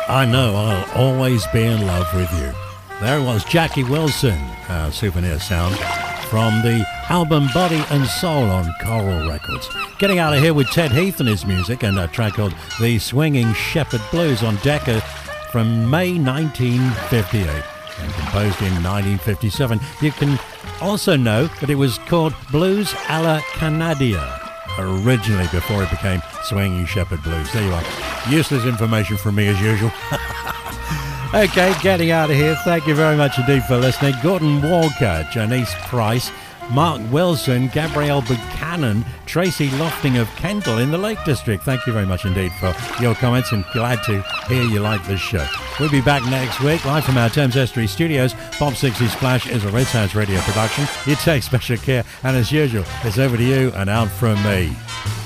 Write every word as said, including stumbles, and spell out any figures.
I know I'll always be in love with you. There was Jackie Wilson, our souvenir sound, from the album Body and Soul on Coral Records. Getting out of here with Ted Heath and his music and a track called The Swinging Shepherd Blues on Decca from May nineteen fifty-eight and composed in nineteen fifty-seven. You can also know that it was called Blues a la Canadia originally before it became Swinging Shepherd Blues. There you are. Useless information from me as usual. Okay, getting out of here. Thank you very much indeed for listening. Gordon Walker, Janice Price, Mark Wilson, Gabrielle Buchanan, Tracy Lofting of Kendall in the Lake District. Thank you very much indeed for your comments and glad to hear you like this show. We'll be back next week live from our Thames Estuary studios. Bob sixty Splash is a Red Sounds radio production. You take special care and as usual, it's over to you and out from me.